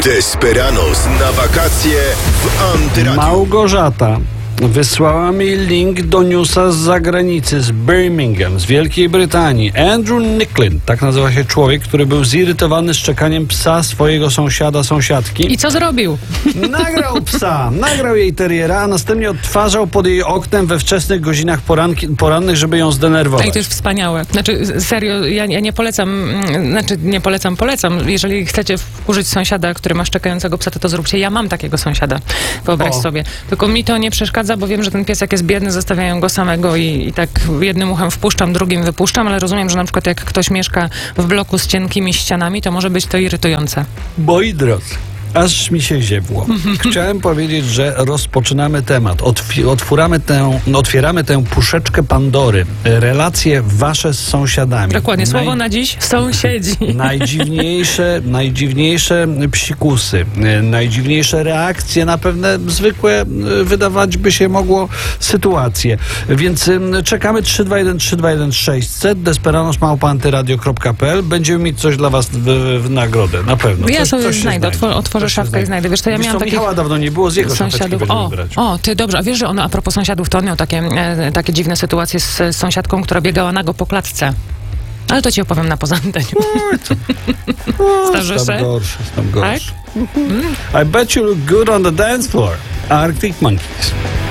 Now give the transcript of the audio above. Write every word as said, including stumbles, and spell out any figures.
Desperados na wakacje w Antyradiu. Małgorzata wysłała mi link do newsa z zagranicy, z Birmingham, z Wielkiej Brytanii. Andrew Nicklin, tak nazywa się człowiek, który był zirytowany szczekaniem psa swojego sąsiada, sąsiadki. I co zrobił? Nagrał psa, nagrał jej teriera, a następnie odtwarzał pod jej oknem we wczesnych godzinach poranki, porannych, żeby ją zdenerwować. I to jest wspaniałe. Znaczy, serio, ja, ja nie polecam, znaczy nie polecam, polecam. Jeżeli chcecie wkurzyć sąsiada, który ma szczekającego psa, to to zróbcie. Ja mam takiego sąsiada, wyobraź O. sobie. Tylko mi to nie przeszkadza, bo wiem, że ten piesek jest biedny, zostawiają go samego i, i tak jednym uchem wpuszczam, drugim wypuszczam, ale rozumiem, że na przykład jak ktoś mieszka w bloku z cienkimi ścianami, to może być to irytujące. Moi drodzy, aż mi się ziewło. Chciałem powiedzieć, że rozpoczynamy temat. Otw- otwieramy tę, otwieramy tę puszeczkę Pandory. Relacje wasze z sąsiadami. Dokładnie, słowo Naj- na dziś, sąsiedzi. Najdziwniejsze, najdziwniejsze psikusy, e, najdziwniejsze reakcje na pewne zwykłe, e, wydawać by się mogło, sytuacje. Więc e, czekamy trzy dwa jeden trzy dwa jeden sześćset, desperados małpa antyradio kropka p l. Będziemy mieć coś dla was w, w nagrodę, na pewno. Ja Coś- sobie coś się znajdę, znajdzie. otwor- otworzę Coś się szafkę i znajdzie. znajdę. Wiesz, to ja Wiesz miałam co, takich Michała dawno nie było, z jego szafeczki sąsiadów. będziemy O, brać. o, ty dobrze, a wiesz, że on a propos sąsiadów, to on miał takie, e, takie dziwne sytuacje z, z sąsiadką, która biegała nago po klatce. Ale to ci opowiem na poza anteniu. Starze Tam się? gorsze, tam gorsze. I bet you look good on the dance floor. Arctic Monkeys.